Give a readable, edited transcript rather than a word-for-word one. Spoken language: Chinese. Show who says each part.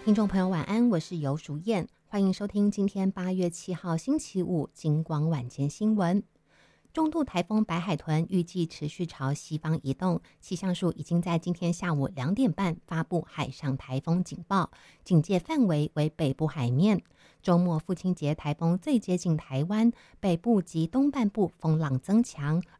Speaker 1: 听众朋友晚安，我是游淑燕，欢迎收听今天8月7号星期五金光晚间新闻。中度台风白海豚预计持续朝西方移动，气象署已经在今天下午2点半发布海上台风警报，警戒范围为北部海面。周末父亲节台风最接近台湾，北部及东半部风浪增强，